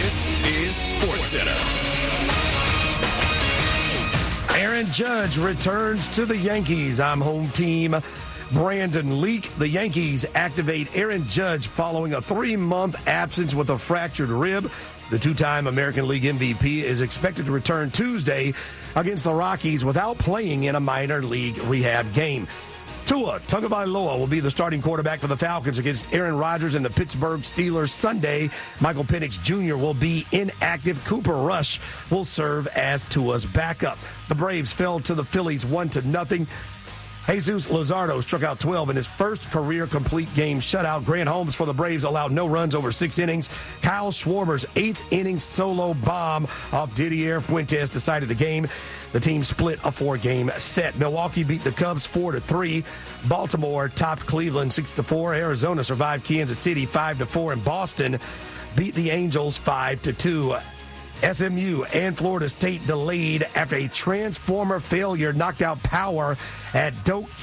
This is SportsCenter. Aaron Judge returns to the Yankees. I'm home team Brandon Leak. The Yankees activate Aaron Judge following a 3-month absence with a fractured rib. The two-time American League MVP is expected to return Tuesday against the Rockies without playing in a minor league rehab game. Tua Tagovailoa will be the starting quarterback for the Falcons against Aaron Rodgers and the Pittsburgh Steelers Sunday. Michael Penix Jr. will be inactive. Cooper Rush will serve as Tua's backup. The Braves fell to the Phillies 1-0. Jesus Luzardo struck out 12 in his first career complete game shutout. Grant Holmes for the Braves allowed no runs over 6 innings. Kyle Schwarber's 8th inning solo bomb off Didier Fuentes decided the game. The team split a 4-game set. Milwaukee beat the Cubs 4-3. Baltimore topped Cleveland 6-4. Arizona survived Kansas City 5-4. And Boston beat the Angels 5-2. SMU and Florida State delayed after a transformer failure knocked out power at Doak